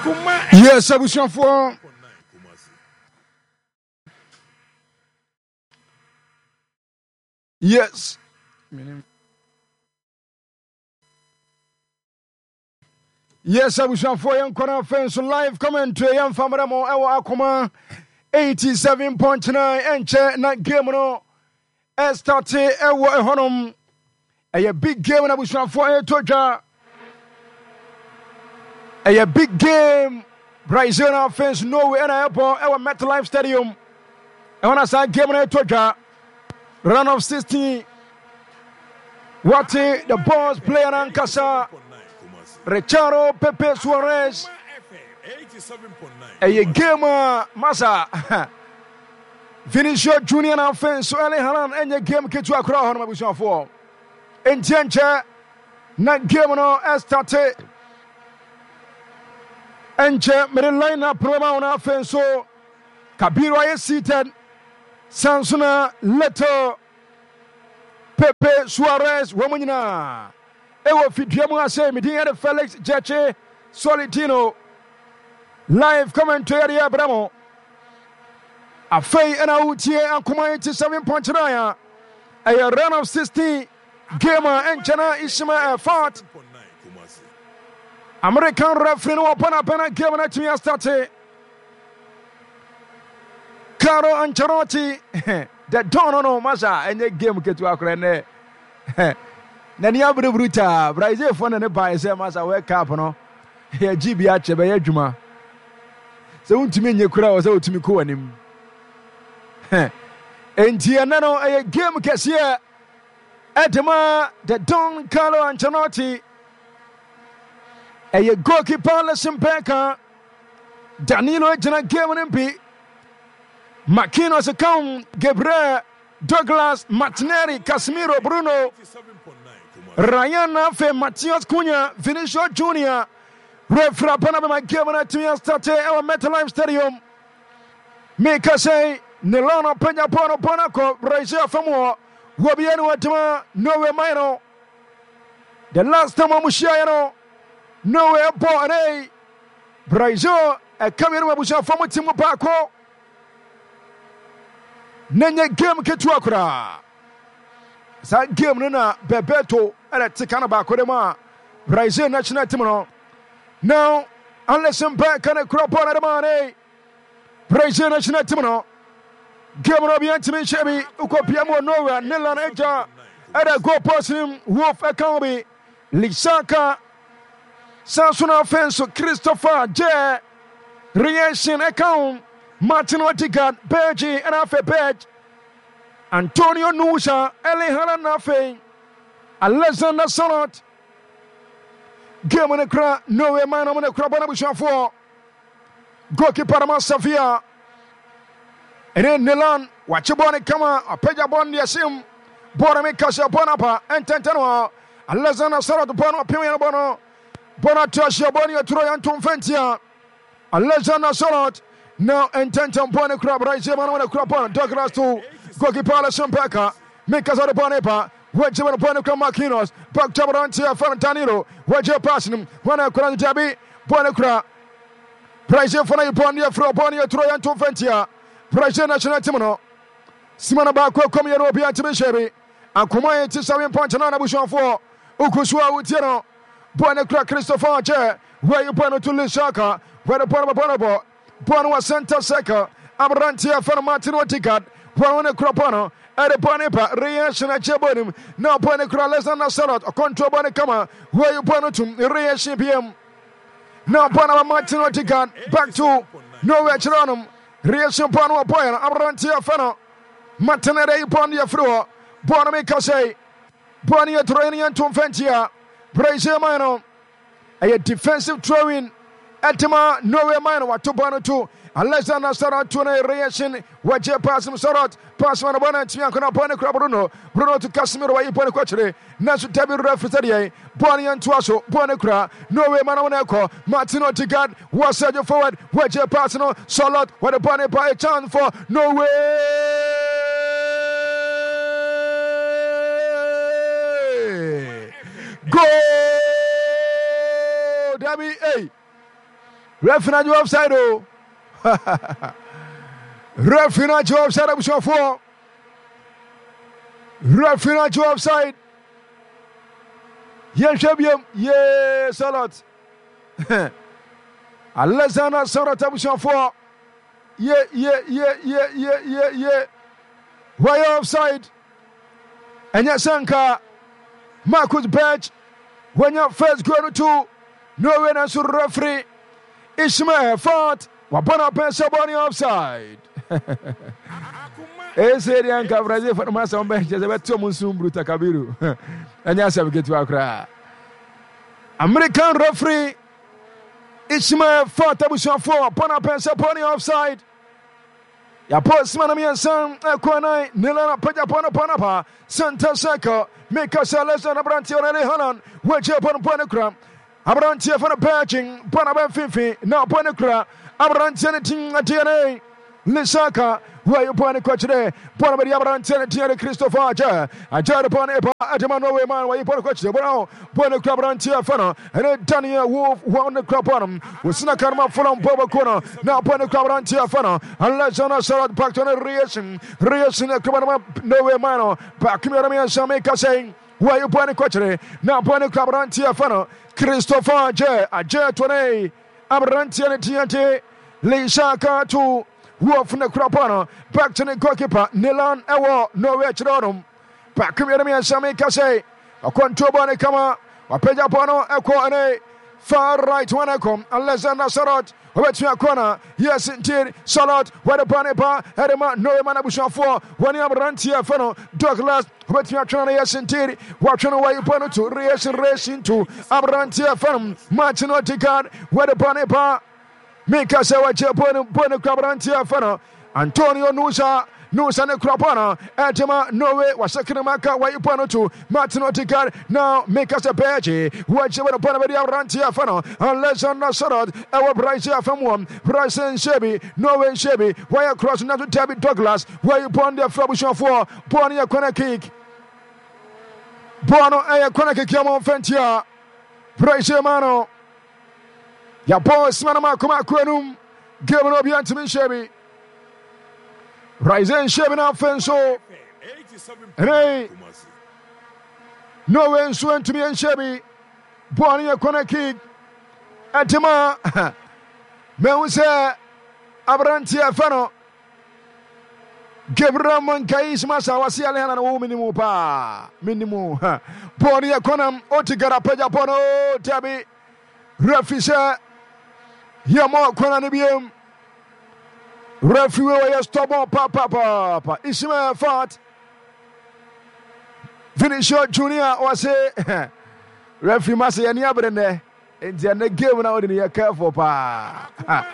Yes, I was for. Yes. Yes, I was for young corner fence live commentary and family mo ewa akoma 87.9 and che na game no start ewa honum a big game na was for toja a big game Brazilian fence Norway and airport ewa MetLife Stadium and when I say game na toja run of 16 what the balls player Ankasa Richaro Pepe Suarez. A game, Massa Vinicius Junior and offense, so Eli Haran and your game get to a crowd on my for. Intention, not game no started. Enche, middle lineup, promo on offense, so Kabira is seated. Sansuna, Leto, Pepe Suarez, Womanina. Ewo Fidiamu ase Midian Felix Jeche Solitino live commentary Abramo Afei and Autie and Kuma 87.9 a run of 60 gamer and Chana Ishma fought American referee no upon a penalty game at me started Caro Ancelotti the Dono Masa and the game get to Akrene Nani abru bruta Brazil fo ne ba ese masa we cap no ya GB ache be adwuma se untimi nye kura o se utimi ko anim enti ana no e game kese edema the Don Carlo Ancelotti e goalkeeper Lesson Becker Danilo ejina game nimpi Marquinhos account Gabriel Douglas Martinelli Casemiro Bruno Ryan Fe Matias Cunha Vinicius Junior Refra Panama game na team start our MetLife Stadium make us say Nelona Penya Pono Ponako Brazil Famo Wobiano Atama Norway Mino the last time Amushiano Norway Borne Brazil a coming Wabusha Famo Timo Paco Nanya game Ketuakura Sa game na Bebeto and a Tikana Bakodema Brazil national team now unless some back and a crop on the money Brazil national team game no be antimi Chevy Ukopiamo Nora Nilan Eja and a go person Wolf Akambi Lisaka Sansuna offense Christopher J reaction account Martin Odegaard Bergie and Afe Berge Antonio Nusa, Elihana Nafe, Alexander Salot, Game on the crowd, no way, man, I'm on the crowd, I'm on for goalkeeper Savia, and then Nilan, watch your bonnet come on, a page upon the Asim, Bonamika Bonapa, and Tentano, Alexander Salot, Bono, Pimian Bono, Bonatasha Bonia, Troy, and Tom Fentia, Alexander Salot, now and Tenton Bonnet crab, right here, on the crab on Douglas too. Goalkeeper Alisson Becker, make us out of Bonepa, wedge on the Boneca Marquinhos, back to Barantia Fantanino, wedge your passing, one of Kuran Jabi, Bonecra, Brazil for Bonia, Fro Bonia, Troy and Tonfentia, Brazil National Timono, Simona Bako, come here, Robia Timishebi, and Kumai to 7.9 Bushon for Ukusua Utiano, Bonecra Christopher J, where you point to Lishaka, where the Bonobo, Bonua Santa Seca, Amarantia for Martin Odegaard. One Cropano, at the Bonepa, reaction at Jabonim, now Bonecra less than a salad, a control Bonecama, where you point to reaction PM. Now Panama Martin Odegaard, back to Norway Chironum, reaction Pano Boyan, Amarantia Fano, Martinere upon the floor, Bonamica say, Bonia Training and Tonfentia, Brazil Mino, a defensive throwing, Etima, Norway Mino, what to Bono 2. Alexander Sarot to a reaction. What you pass him Sarot, pass one abundant, Yankana Bonecra Bruno to Casimiro, you put a quattre, Nasu Tabi Refritarie, Bonnie and Tuaso, Bonecra, Norway Manamoneco, Martino Tigard, was set you forward, what you pass no, Salot, what a bonnet by a chance for Norway. Go! Dabby A. Referee offside oh. Referee offside abusuafo. Referee offside. Yenshebiem yes a lot. Alexander Sorot abusuafo. Yeah. Why offside? And yet Sanka Marcus Bench when your first goal to no one as referee Ishmael fought Wabana Pensaboni offside. Eserian Cabrazi for Master benches about Tomusum Bruta Kabiru. And yes, I get to Accra. American referee Ishmael fought Abushan for Pana Pensaboni offside. Ya post manami and son Equanai Nilana Pajapana Panapa Santa Seco make us a lesson Abrantia and Hanan which upon Ponacra Abrantia for the patching Panaban Fifi now Ponacra Abrantia DNA Lisaka where you point a coach today Ponabadi Abrantia Christopher I tried upon Atamano man where you put a coach Ponacra Abrantia Fana and then Tanya Wolf won the crop on him with Snakarma from Boba Corner now Ponacra Abrantia Fana unless on a solid back to a reaction no way mano back Kumami and Sameka saying where you point a coach today now Ponacra Abrantia Fana Christopher Ajay 20 Abrantia TNT Lisaka to Wolf from the Crapana, back to the goalkeeper, Nilan Ewa, no way to them. Back to me and Samika say, a control kama, a Pejapano, Echo and a far right one I come, Alexander Sarot, what's your corner? Yes, indeed, Sarot, where the Panepa, Edema, no man Abushan for, when you have run to your funnel, Douglas, what's your trying, yes, indeed, watching away you put to racing to Abrantia Farm, Martin Oticard, where the Panepa. Make us a watch upon Cabrantia Fano, Antonio Nusa ne Crapana, Atema, Noe, Wasakanamaka, why you pano to Martin Oticard, now make us a page, watch upon Rantia Fano, unless on Nasarot, our Brycia from one, Bryce and Chevy, Noe Chevy, why across another Tabby Douglas, why you pon their Frabushan for, Bonia Konakik, Bono Aya Konakik Yamon Fentia, Bryce Mano. Ya boss manama kuma kwenum game no bi antimi shebi Ryzen shebi na fenso hey no way so antimi shebi boni e kona kick atima me unse abranti afano Gabriel Mankais masa wasi alena na wo minimu pa minimu boni e kona otigara peja pono tabi refisa Yamo Konanibim Referee where stubborn papa Ishmael fought Finisher Junior was say Referee must say any other than there and the game now in your careful pa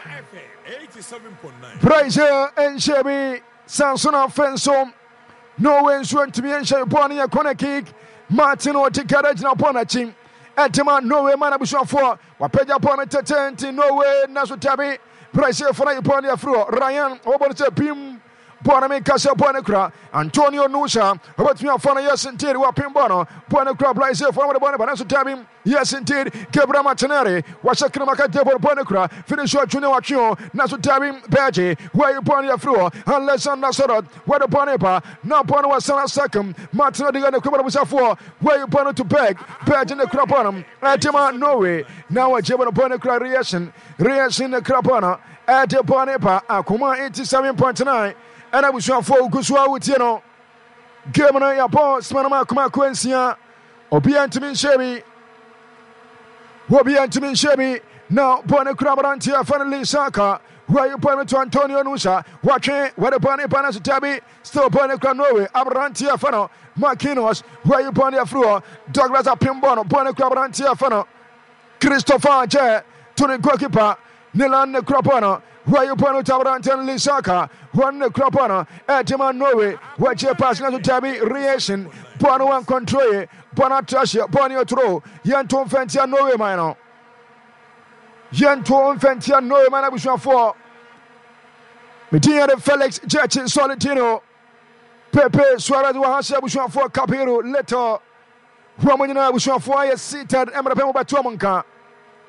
87.9 Praise and Shebi Samson Fensom no way went to be and Shebi Bonnie a corner kick Martin or Tikaraj upon a ching Etima no way man abusha for wapeja upon a tent no way naso tabi price for you upon your fro Ryan obonse pim Boname Casa Bonacra Antonio Nusa about me for yes indeed wapim bono Bonacra price for the Bonasso tabi yes indeed Gabriel Martinelli was a Kramaka Bonacra finish your junior watchio naso tabi Berge where you upon your fro unless on Nasarot where the Bonepa now Bono was on a second Martin the Kuba for where you upon to beg in the Craponum Atima Norway now a Jebon Bonacra reaction in the Crapona at the Bonepa Akuma 87.9 and I was sure for Guswa with Yeno. Germany, your boss, Manama Kuma Quencia, Obian to me, Shebi. Obian to me, Shebi. Now, Bonnie Crabarantia, finally Saka, where you point to Antonio Nusa, watching where the Bonnie Panas Tabi, still Bonnie Cranoe, Abarantia Fano, Marquinos, where you point your floor, Douglas Pimbono, Bonnie Crabarantia Fano, Christopher J. to the goalkeeper, Nilan Crapano. Where you point to Abarantan Lisaka, one the Cropana, Etiman Norway, what you're passing to Tabby, reaction, Bono one control, Bonatasha, Bonio Tro, Yanton Fentia Norway Mino. Yanton Fentia Norway Manabushan for Metia de Felix Jetchin Solitino, Pepe Suarez Wahasa Bushan for Capiro, Leto, Romanina Bushan for seated Emma Pemo Batuamanka.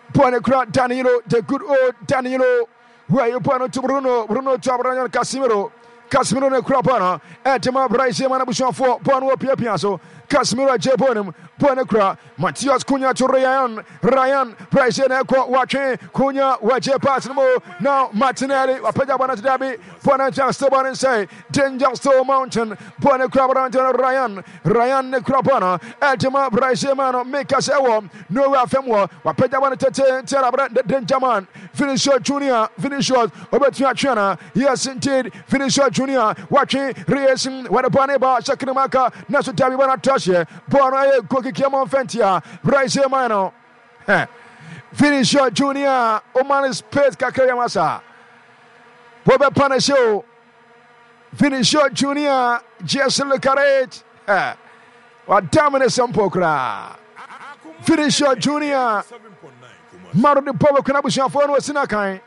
Buonacra Danilo, the good old Danilo. Where you point to Bruno to Abraham Casimiro. Casimiro ne Crapana, Etema Bryce Manabushon for Bono Piapiaso, Casimiro J. Bonham, Buonacra, Matias Cunha to Ryan, Bryce Eco, watching Cunha, Waje Passimo, now Martinelli, Apajabana Dabi, Buonaja Stoban and say, Danger Store Mountain, Buonacra, Ryan Necrapana, Etema Bryce Mano, make us a no Rafemo, Apajabana Terabra, Denjaman, finish your junior, finish your Obetua, yes indeed, finish your junior, watching Racing, what a Baneba, Shakinamaka, Nasu Tabibana Tasha, Bona Cookie Kiamon Fentia, Bryce Mano. Finish your junior, Oman Space Kakayamasa. Boba Panasho. Finish your junior, Jason Le Carrage. What dominant Sampokra. Finish your junior. Maro de Povo Kanabusha for Sinakai.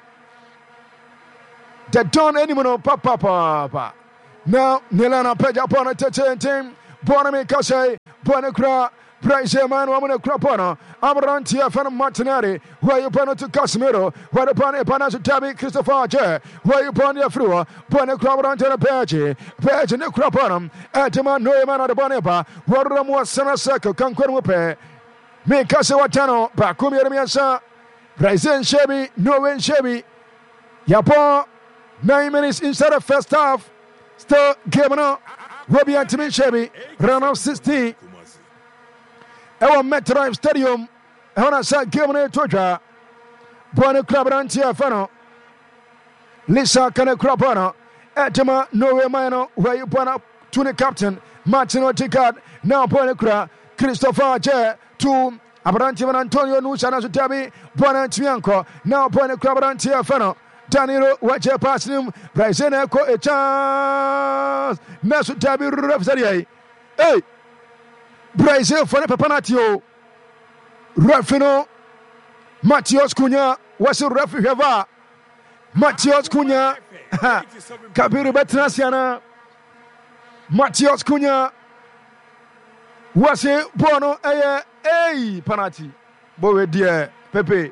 The Don Animal Papa. Now, Nilana Peja Pona Tetem, Boname Kase, Bonacra, Bryce Man, Woman of Crapona, Amarantia, Fan Martinelli, where you pon to Casimiro, where upon a Panasu Tabi, Christopher J, where you pon your Frua, Bonacra, Page and Craponum, Atama, no man of the Bonepa, Rodram was Sana Circle, Conquer Make us a Watano, Bakumi Remiasa, Bryce Shabby, Norway Shabby, Yapo. 9 minutes inside of first half. Still game on. Robbie Anthony Chevy. Round of 16. Our Metro Stadium. I said game on Toja. Buona Clabrantia Fano. Lisa Kana Crapano. Etema Norway Mino. Where you point up to the captain. Martino Ticard. Now Buona Cra. Christopher J. To Abrantia Antonio Nusana Sutabi. Buona Tianco. Now Buona Clabrantia Fano. Danilo, watch a passing, Bryce Eco, a chance. Nasu Tabi Rafsaria. Hey, Bryce for the Papanatio. Rafino, Matios Cunha, was a refuge. Matios Cunha, Kabiru Betrasiana, Matios Cunha, was a Bono, Panati, Bowe dear, Pepe.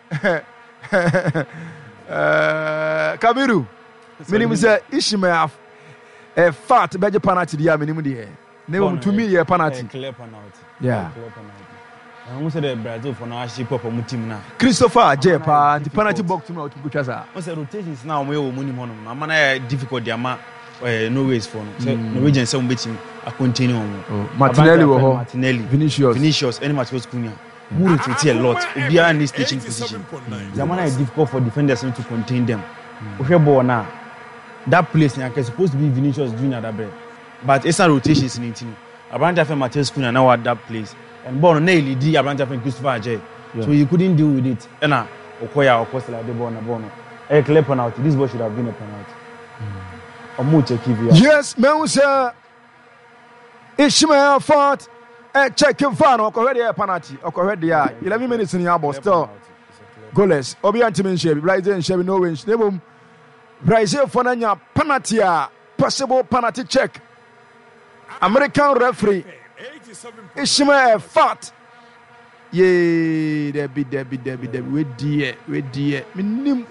Kabiru, minimum say Ishmael a fat badger penalty, the minimum dear. Name to me a penalty. Yeah. I almost said Brazil for now, she pop on team now. Christopher Jepa, the penalty box to Kuchaza. What's the rotations now? We will money on. I'm on difficult Yama, no ways for Norwegian some betting a continuum. Martinelli, Vinicius, any match was Cunha. Who to see a lot behind this teaching position. Zamana is difficult for defenders to contain them. Now, that place is supposed to be Vinicius Junior that bread. But it's a rotation in it. Abranta for Mateus Cunha now at that place. And Bono Nelly D. Abranta for Christopher J. So you couldn't deal with it. And Okoya or Costa de Bono. A clear penalty. This ball should have been a penalty. Yes, Moussa Ishmael fought. Check your fan, already a penalty, already 11 minutes in the ball, still goalless. Obi Antimin Chevy, Bryce and Chevy, no wins. Nebum Bryce Fonanya, penalty, possible penalty check. American referee Ishmael fought. Yea, there be, we dear, minim